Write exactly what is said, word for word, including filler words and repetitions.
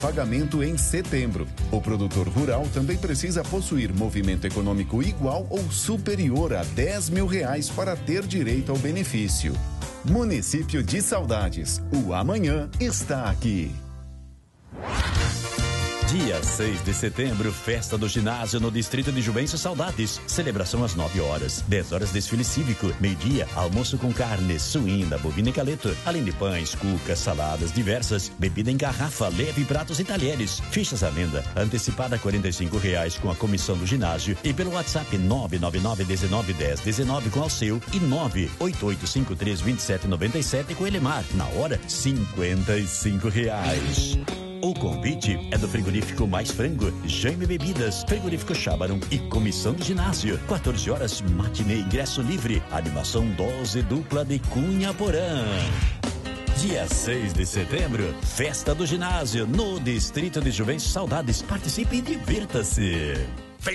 pagamento em setembro. O produtor rural também precisa possuir movimento econômico igual ou superior a dez mil reais para ter direito ao benefício. Município de Saudades. O amanhã está aqui. Dia seis de setembro, festa do ginásio no distrito de Juvencio Saudades. Celebração às nove horas. dez horas desfile cívico. Meio-dia, almoço com carne, suína, bovina e caleto. Além de pães, cucas, saladas diversas. Bebida em garrafa, leve pratos e talheres. Fichas à venda. Antecipada quarenta e cinco reais com a comissão do ginásio. E pelo WhatsApp nove nove nove um nove um zero um nove com Alceu e nove oito oito cinco três dois sete nove sete com Elemar. Na hora, cinquenta e cinco reais. O convite é do frigorífico Mais Frango, Jaime Bebidas, frigorífico Chábaron e comissão do ginásio. quatorze horas, matinê, ingresso livre. Animação dose dupla de Cunha Porã. Dia seis de setembro, festa do ginásio no distrito de Juvencio Saudades. Participe e divirta-se.